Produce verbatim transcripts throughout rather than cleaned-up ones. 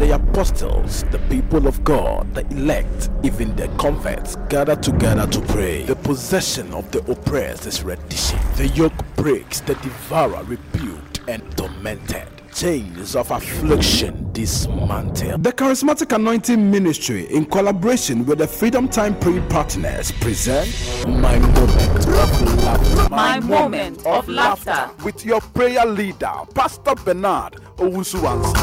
the apostles, the people of God, the elect, even the converts gather together to pray. The possession of the oppressed is reddition. The yoke breaks, the devourer rebuked and tormented. Chains of affliction dismantled. The Charismatic Anointing Ministry, in collaboration with the Freedom Time Prayer Partners, present My Moment of Laughter. My Moment of Laughter. With your prayer leader, Pastor Bernard Owusu-Ansah.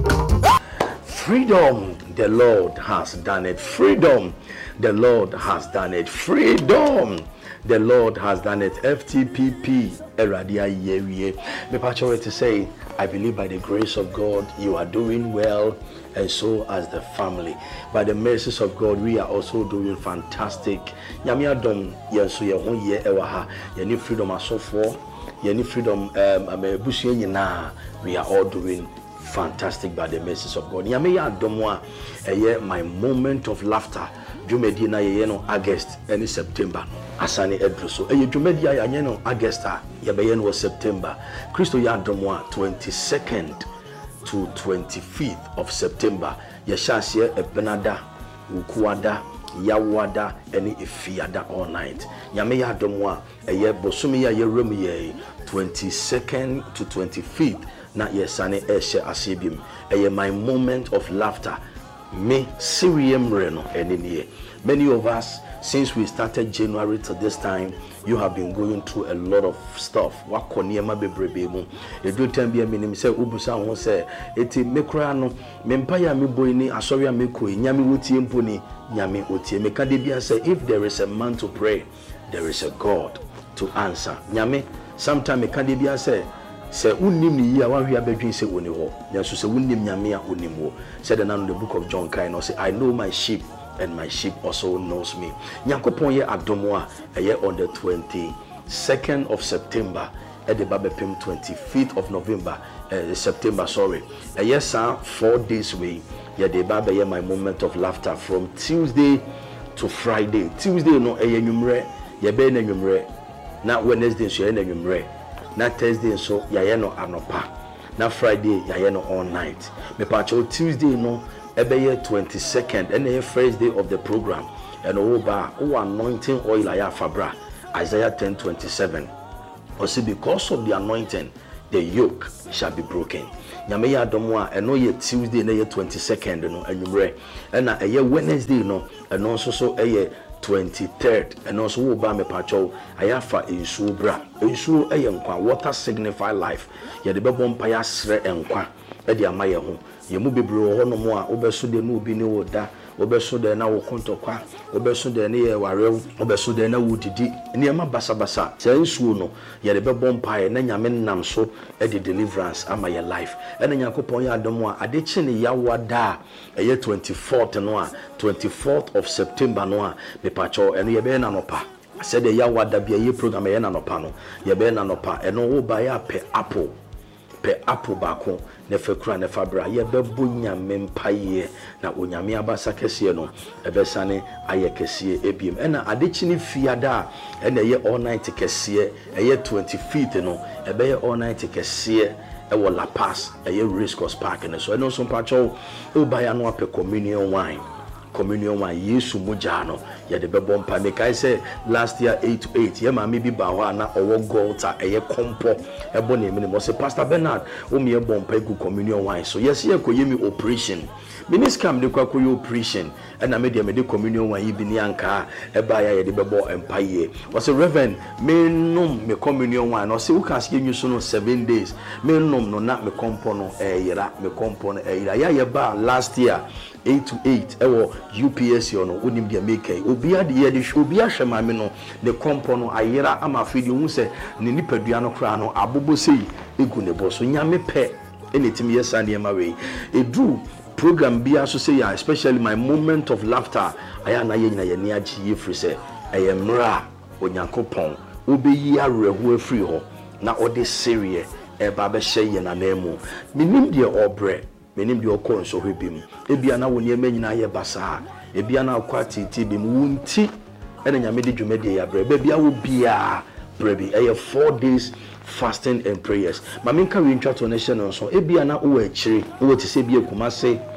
Freedom, the Lord has done it. Freedom, the Lord has done it. Freedom, the Lord has done it. F T P P, Eradia Yerie. Me pacho to say, I believe by the grace of God, you are doing well, and so as the family. By the mercies of God, we are also doing fantastic. Nyame adom yenso ye ho ye ewa ha. Ye ni freedom asofo, ye ni freedom um amebusu nyina. We are all doing fantastic by the mercies of God. Nyame ya adom a eye my moment of laughter. Jumedi na ye no August and September. Asani Edruso. Eye jumedi ya ye no August a ye be no September. Christo ya adom a twenty-second to twenty-fifth of September. Ye shansie ebenada, ukuada, yawada, eni ifiada all night. Nyame ya adom a eye bosumi ya ye remu ye twenty-second to twenty-fifth. Na yesane eshe asibim. Eye my moment of laughter. Me Sirium Reno and many of us, since we started January to this time, you have been going through a lot of stuff. What koniema bebrebe e do time be minim say ubusa ho say eti mekra no mempaya me boy ni asori me ko nyame wotie mponi nyame otie me ka de bia say if there is a man to pray, there is a God to answer. Nyame sometime me ka de bia say say unnim ni yi a wan hwe abadwin say woni ho nso say unnim nyame a onim ho said in the book of John kind or say I know my sheep and my sheep also knows me. Nyankopon ye adomo a eye on the twenty-second of September at the Babepim twenty-fifth of November uh, September sorry eye sa four days way ye the Baba ye my moment of laughter from Tuesday to Friday. Tuesday no eye nwumre ye be na nwumre na Wednesday so ye na nwumre na Thursday so yaye no anopa na Friday yaye no all night me pacho Tuesday no ebeye twenty-second and the first day of the program and oba o anointing oil aya fabra Isaiah ten twenty-seven or see because of the anointing the yoke shall be broken. Nyame ya domo a eno ye Tuesday na ye twenty-second no anwumre na eye Wednesday no eno so so eye twenty-third and also wo ba me pacho ayafa ensuo bra ensuo eye nkwa water signify life ye de bebo mpa ya sre enkwa e de amaye ho ye mu bebre ho no mo a obeso de no obi ni wo da obeso de na wo kontokwa obeso de ne ye warew obeso de na wo didi ne ma basa basa se ensuo no ye de bebo mpa ye na nyame nam so e de deliverance ama ye life e na Yakopon ya adomo a ade chi ne yawada eye twenty-fourth no a twenty-fourth of September no a me pacho eno ye be na nopa said the yawada bia ye program ye na nopa no ye be na nopa eno wo ba ya pe apple pe apple bako ne fekura ne fabra ye be bonya mempaye na onyame abasa kese no ebesane aye kese ebiem ena adechi ne fiada ena ye all night kese eye twenty-fifth no ebe ye all night kese e wo La Paz eye Race Course Park ne so eno so pacho o ba ya no ape communion wine communion wine Yesu muja no ye de be bompa me kai say last year eight to eight ye ma me bi ba ho na owo golta eye kompo e bo na me mo say Pastor Bernard o me e bompa gu communion wine so yes ye ko yemi operation minis kam de kwa ko operation and na me de me de communion wine bi ni anka e ba ya ye de be bo empaye o say Reverend me num me communion wine o say u kan se nyu so no seven days me num no na me kompo no e yira me kompo no e yira ya ye ba last year eight to eight ewo U P S yo no onim dia make obi ade ye de obi ahwe mame no ne kompo no ayera ama fidi hu se ne nipadua no kra no abobo sei egu ne boso nyame pe enetimi yesa ne ma we edu program bia so say ya especially my moment of laughter aya na ye nyina ye ne agi ye free se eye mra onyankopon obeyi arehu afri ho na ode serie e ba be hye ye na nemu minim de obre menim de okon so hwebim ebia na woni emanyina ye basa ebia na akwati ti bim wunti ene nyame de dwumade ya bre bia wo bia brebi eye four days fasting and prayers. Maminka we ntwa to nation so ebia na wo akire wo ti se bia Kumase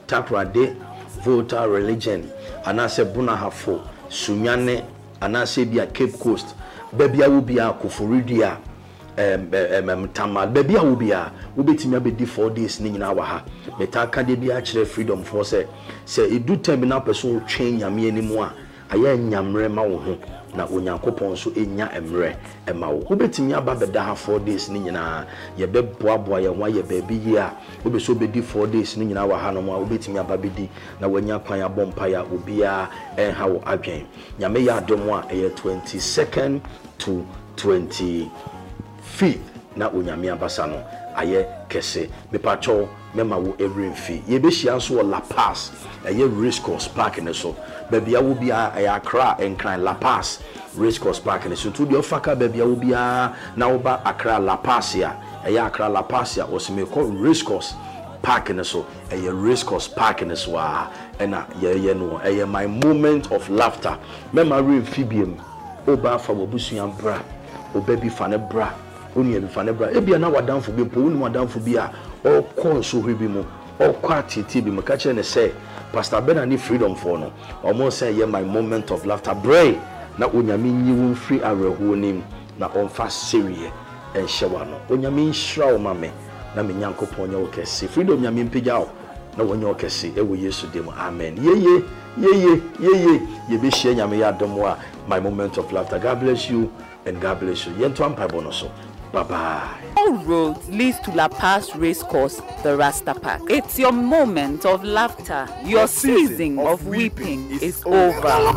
Takrade Volta Religion anase Bunahafo Sunyane anase bia Cape Coast baby a wo bia Koforidua em em Tama baby a wo bia wo betimi abedi four days ni nyina wa ha metaka de bia kire Freedom for say say edu time na person twen nyame animu a aya nyamre ma wo ho na onyankopon so enya emre ema wo betimi aba beda ha four days ni nyina ye beboaboa ye ho ye baby yi a wo be so bedi four days ni nyina wa ha no mo betimi aba bedi na wanya kwan abompa ya obia enha wo adwen nyame ya adom a eye twenty-second to twenty-fifth na onyame abasa no aye kese bepacho mema wo every fee ye be hia so La Paz eye Race Course Park ne so baby a wo bia eye Accra enkran La Paz Race Course Park ne so to de ofaka baby a wo bia na wo ba Accra La Paz ya eye Accra La Paz ya osime ko Race Course Park ne so eye Race Course Park ne so a ena ye ye no eye my moment of laughter mema re fibiem oba fa wobusuan bra obabi fa ne bra oni bi fa ne bra ebia na wadanfo bi po oni wadanfo bi a o konso hwe bi mu o kwatiti bi mu ka kire ne say Pastor Benani Freedom for no omo say ye my moment of laughter pray na onyame nyi wo free areho nim na onfa serie enhyewa no onyame nhira wo mame na me nyankopon nya wo kese Freedom nyame mpegya wo na wonye wo kese e wo Yesu dem amen yeye yeye yeye ye be hye nyame ya dom a my moment of laughter. God bless you and God bless you. Yento ampa bonoso. Bye bye. All roads leads to La Paz Race Course, the Rasta Park. It's your moment of laughter. Your season of weeping is over.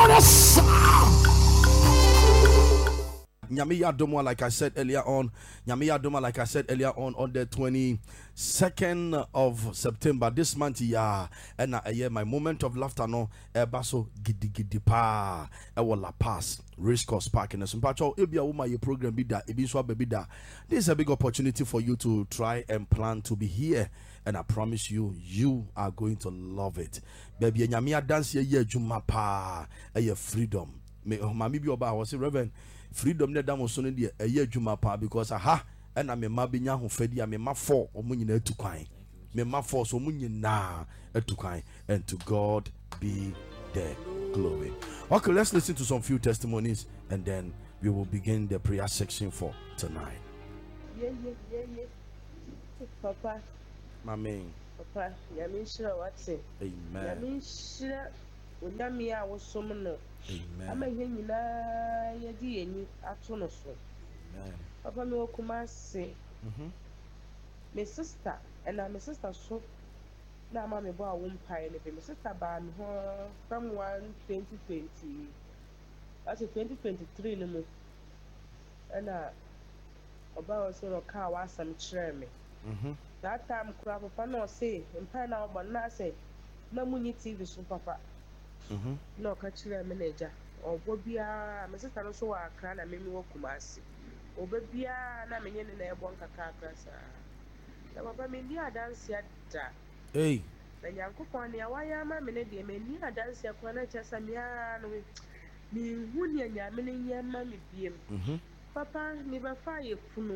Nyamiya Doma, like I said earlier on, Nyamiya Doma, like I said earlier on, on the twenty-second of September this month, yeah, and a year my moment of laughter, no, Ebaso Gidi Gidi Pa, Ewa La Paz Race Course Park, and a Sumpacho, Ebia Uma, your program be that, Ebiswa Baby da. This is a big opportunity for you to try and plan to be here, and I promise you, you are going to love it. Baby, Nyamiya dance ye Juma Pa, a year freedom. Me, Mami Bioba, I was a Reverend. Freedom ne damo so ne de eye adwuma pa because aha e na me ma benya ho fadi me ma four omunyina etukwan me ma four so omunyina etukwan and to God be the glory. Okay, let's listen to some few testimonies and then we will begin the prayer section for tonight. Yeah, yeah, yeah, yeah. Papa. Mami. Papa, yami shira watse. Amen. Yami shira onyame a wosom no. Amen. Ama ihe nyina yedi eni ato no so. Amen. Papa me okuma se. Mhm. Me sister, and my sister so na ma me bo a won pai ne be me sister ba me ho from one twenty twenty. That's twenty twenty-three no mo. And uh about so no car was some chere me. Mhm. That time kura papa no say, mpa na obo na say na munyi T V so papa. Mhm. No ka chere me na ja. Obo bia me sister no so wa akra na me me wo Kumasi. Obo bia na me nye ne na ebo nkaka akra sa. Na papa me ndi adanse ada. Hey. Na Nyankopon ne awaya ma me ne de me ndi adanse akra na cha samia no me hu ne nya me ne nya ma me biem. Mhm. Papa me ba fa ye funu.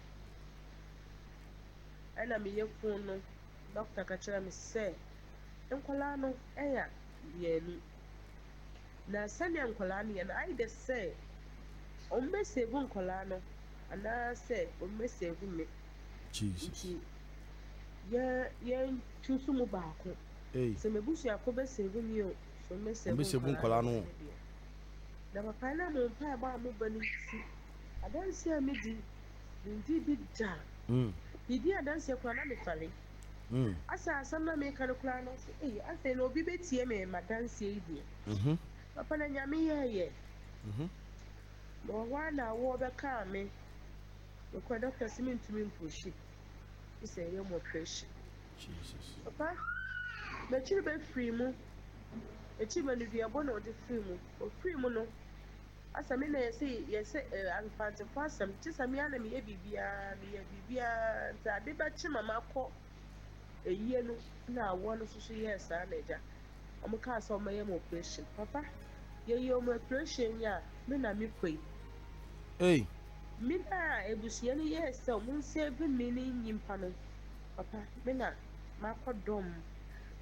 Ana me ye funu. Doctor ka chere me say nkola no eya bienu. Na sani nkola no ye na I de say o me save nkola no ana say o me save me. Jesus. Yeah, yeah, choose mu baako. Hey. Se me busu yakobe save me o. So me save me save nkola no. Na papa na mo pa ba mo ba ni si. Adansi a me di ndi bi da. Mm. Bidi adansi akwa na me fare. Mm. Asa asam na me kan kula no so eh asa no obi betie me madansi e di. Mhm. Papa na nyame ye ye. Mhm. Mo wa na wo be ka me. Ko kwa doctor simin tumi mpushi. Ise ye mo operation. Jesus. Papa me chiri be free mu. E chi me no dia bo na o de free mu. O free mu no. Asa me na ye say ye say anfante for asam ti sami ana me ye bibia me ye bibia nta de ba chi mama ko eyie no na awo no so ye sa na eja omo ka so me ye mo operation papa ye ye mo operation ya me na me koi Hey. me na ebusia no ye se mo save me ni nyimpa no papa me na ma kodom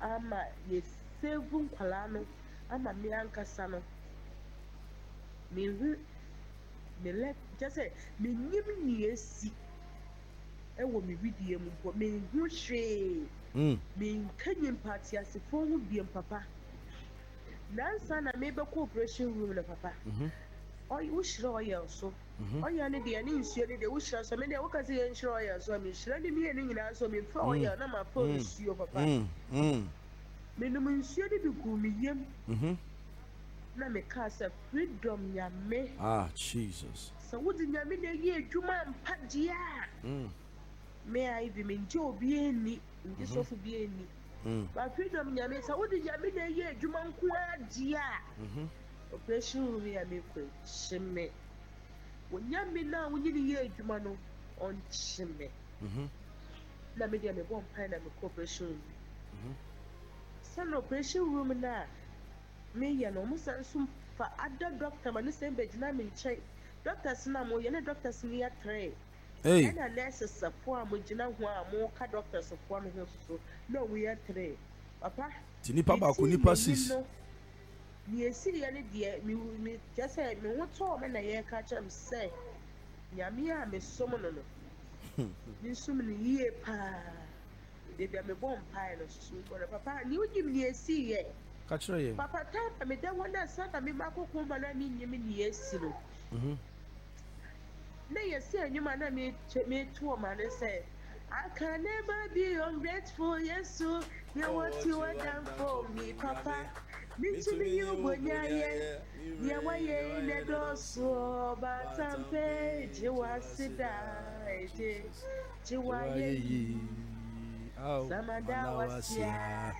ama ye seven kwalano ama me ankasa no me hu me let just say me nyim ni esi e wo me video mu po me hu hwe mm me kanyim party asefo hu biem papa nansa na me be cooperation room na papa mhm oy ushiro oya so oya ne de ani nsuo ne de ushiro so me de wo ka se nshiro oya so me shiro ne me ni nyina so me fa oya na ma fa nsuo papa mm mm me no nsuo de bi gu me yem mhm na me ka se freedom ya me ah Jesus so wo di nyame de ye adwuma mpadia mm me ai bi me nje obi eni nje so fu bi eni mm ba freedom nyame so wo di nyame de ye adwuma nko adia mhm operation room ya me kwe shime wonyame na wonyini ye adwuma no on shime mhm na me de me bon pan na me operation room mhm san operation room na me ya no mo san sum fa ada doctor ma ne sem be gina me nche doctors na mo ye ne doctors ni ya three hey na nurses safo a mo gina ho a mo ka doctors safo no ho so no we ya three papa tini papa ko nipa six ni esi ya ne de mi mi just say me wo to me na ye ka chem say nyame a me som no no ni sum ni ye pa de bia me bom pai no so ko papa ni wo gim ni esi ye kachira ye papa ta me de wona sata me makoko ma na ni nyim ni esi no mhm na yesi anyuma na me me to ma ne say I can never be ungrateful yesu you what you want done for me papa me to me you bonya ye ye wa ye ne do so ba tampe je wa sida je je wa ye oh samada wasia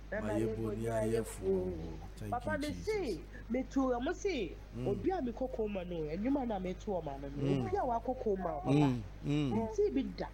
papa me see me to am see obi a me kokoma no enwuma na me to ma no obi a wa kokoma papa me see bi da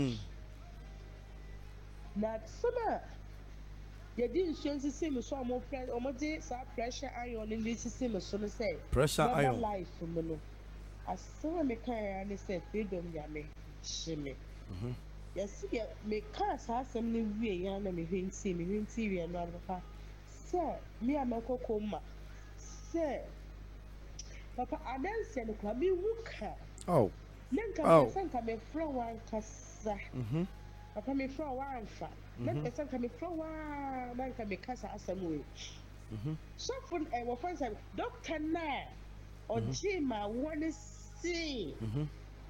na sama ye di nsuensi see me so am friend o mo di sa pressure iron ni see me so no say pressure iron life me no aso me kan ya say freedom ya me shime mhm yes ye me ka sa asem ni wie ya na me hwenti me hwenti wie no papa se me amakokoma se papa adanse no kwa me wuka oh nenka oh. Sanka me fro wan kasa mhm papa me fro wan fa nenka sanka me fro wan nanka me kasa asem we mhm so for e wo fansa doctor na ojima woni si mhm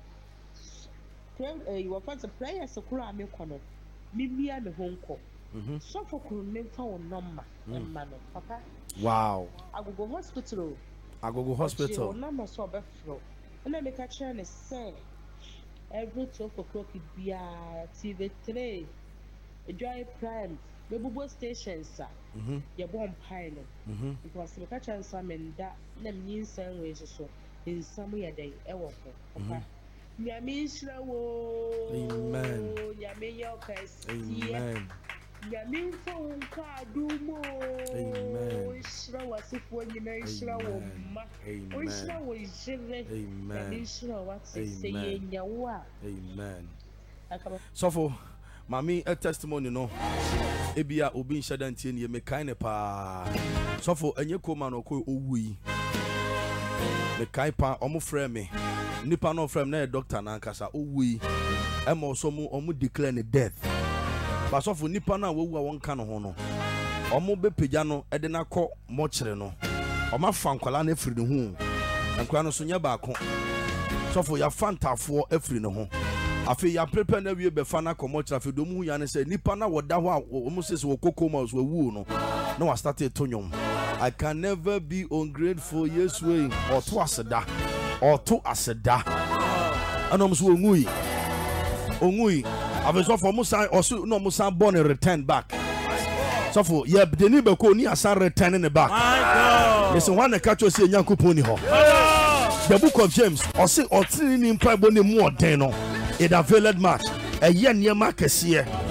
pray you want to pray as a kura me kono mimia me honko mhm so for kuru me fa won number emma no papa wow agogo hospital agogo hospital number so be fro na me ka chere ne say every twelve o'clock bia T V three Joy Prime be bubo stations ah mhm ye bomb pile mhm because me ka chere samenda na mnyinsan we so nsam ye dai e wo ko papa Nyame nshira wo amen nyame yokas amen nyame fo nka adumo amen nshira wasifo nyina nshira wo ma nshira wo jire nyame nshira wate seye nyawo amen sofo mami a testimony no ebia obi nshada ntie ne me kan ne pa sofo enye koma no ko owui me kai pa omo frɛ me nipa no frɛ me na doctor na nkasa owui ema so mu omo declare ne death ba sofo nipa na wowu a won ka no ho no omo be pagya no ede na kɔ mokyere no omo fa nkwala na afiri ne ho nkwala no so nya ba ko sofo ya fantafo afiri ne ho afi ya prepare na wie be fa na kɔ mokyere afi do mu ya ne sɛ nipa na woda ho a omo sese wo kokoma so wu no na wa start to nyom I can never be ungrateful yes way or to aseda or to aseda anom so ongui ongui abeso for musa or so no musa born and return back so for yeah the ni be ko ni asan return in back my god listen one catch you say nyankopon ni ho the book of James or say or tini ni mpa bo ni mu oden no it availed much e ye niam akese